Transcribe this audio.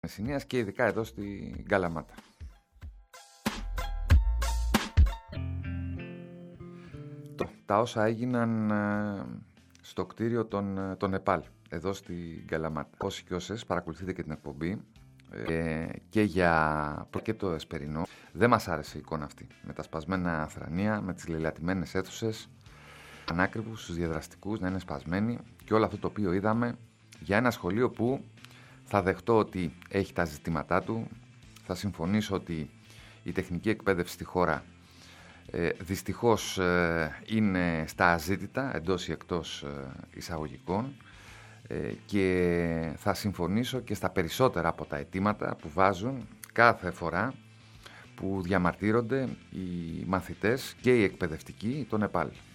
Μεσσηνίας και ειδικά εδώ στην Καλαμάτα. Τα όσα έγιναν στο κτίριο των Νεπάλ, εδώ στην Καλαμάτα. Όσοι και όσες παρακολουθείτε και την εκπομπή και το Εσπερινό, δεν μας άρεσε η εικόνα αυτή. Με τα σπασμένα θρανία, με τις λελατημένες αίθουσες, ανάκριβους, τους διαδραστικούς να είναι σπασμένοι και όλο αυτό το οποίο είδαμε για ένα σχολείο που θα δεχτώ ότι έχει τα ζητήματά του. Θα συμφωνήσω ότι η τεχνική εκπαίδευση στη χώρα δυστυχώς είναι στα αζήτητα, εντός ή εκτός εισαγωγικών, και θα συμφωνήσω και στα περισσότερα από τα αιτήματα που βάζουν κάθε φορά που διαμαρτύρονται οι μαθητές και οι εκπαιδευτικοί των Νεπάλ.